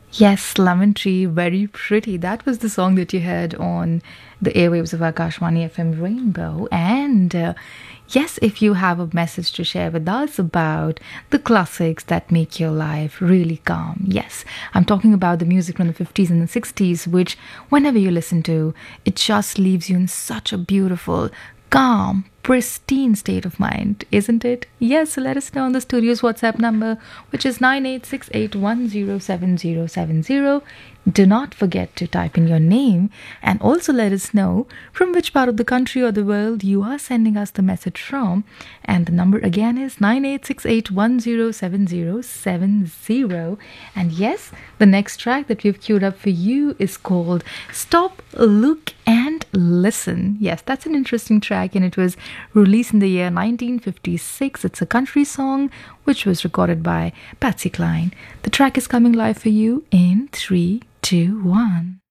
Yes, Lemon Tree, very pretty. That was the song that you heard on the airwaves of Akashwani FM Rainbow. And yes, if you have a message to share with us about the classics that make your life really calm. Yes, I'm talking about the music from the 50s and the 60s, which whenever you listen to, it just leaves you in such a beautiful, calm, pristine state of mind, isn't it? Yes, so let us know on the studio's WhatsApp number, which is 9868107070. Do not forget to type in your name and also let us know from which part of the country or the world you are sending us the message from. And the number again is 9868107070. And yes, the next track that we've queued up for you is called Stop, Look and Listen. Yes, that's an interesting track and it was released in the year 1956. It's a country song which was recorded by Patsy Cline. The track is coming live for you in 3, 2, 1.